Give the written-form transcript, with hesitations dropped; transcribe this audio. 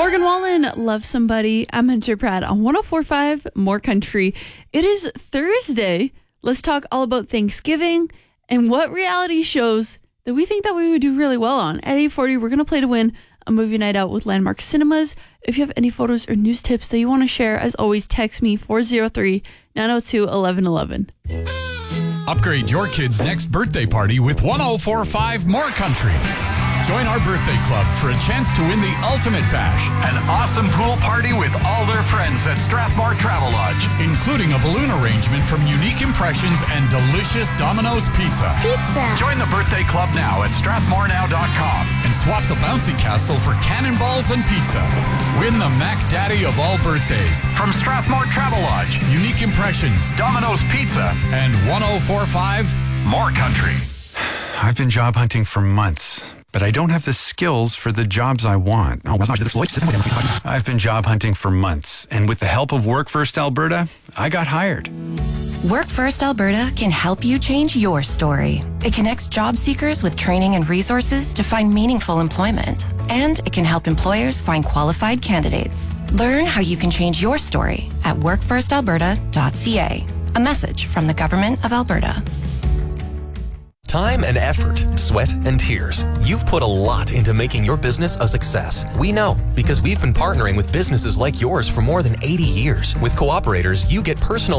Morgan Wallen, Love Somebody. I'm Hunter Pratt on 104.5 More Country. It is Thursday. Let's talk all about Thanksgiving and what reality shows that we think that we would do really well on. At 8:40, we're going to play to win a movie night out with Landmark Cinemas. If you have any photos or news tips that you want to share, as always, text me 403-902-1111. Upgrade your kid's next birthday party with 104.5 More Country. Join our birthday club for a chance to win the ultimate bash. An awesome pool party with all their friends at Strathmore Travel Lodge. Including a balloon arrangement from Unique Impressions and delicious Domino's Pizza. Join the birthday club now at strathmorenow.com. And swap the bouncy castle for cannonballs and pizza. Win the Mac Daddy of all birthdays. From Strathmore Travel Lodge, Unique Impressions, Domino's Pizza, and 104.5 More Country. I've been job hunting for months, but I don't have the skills for the jobs I want. I've been job hunting for months, and with the help of Work First Alberta, I got hired. Work First Alberta can help you change your story. It connects job seekers with training and resources to find meaningful employment. And it can help employers find qualified candidates. Learn how you can change your story at workfirstalberta.ca. A message from the Government of Alberta. Time and effort, sweat and tears. You've put a lot into making your business a success. We know because we've been partnering with businesses like yours for more than 80 years. With Cooperators, you get personal